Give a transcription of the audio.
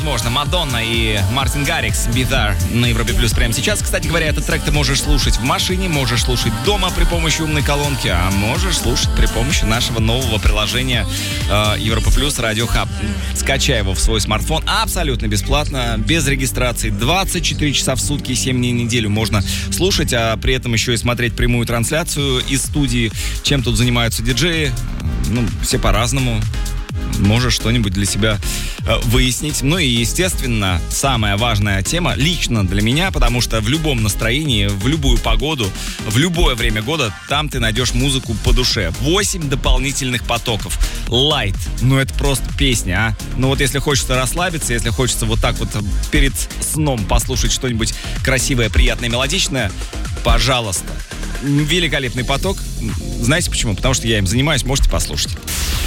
Можно. Мадонна и Мартин Гаррикс, Be There на Европе Плюс прямо сейчас. Кстати говоря, этот трек ты можешь слушать в машине, можешь слушать дома при помощи умной колонки, а можешь слушать при помощи нашего нового приложения Европа Плюс Радио Хаб. Скачай его в свой смартфон абсолютно бесплатно, без регистрации. 24 часа в сутки, 7 дней в неделю можно слушать, а при этом еще и смотреть прямую трансляцию из студии. Чем тут занимаются диджеи? Ну, все по-разному. Можешь что-нибудь для себя выяснить. Ну и, естественно, самая важная тема лично для меня, потому что в любом настроении, в любую погоду, в любое время года там ты найдешь музыку по душе. 8 дополнительных потоков. Light. Ну это просто песня, а. Ну вот если хочется расслабиться, если хочется вот так вот перед сном послушать что-нибудь красивое, приятное, мелодичное, пожалуйста. Великолепный поток. Знаете почему? Потому что я им занимаюсь, можете послушать.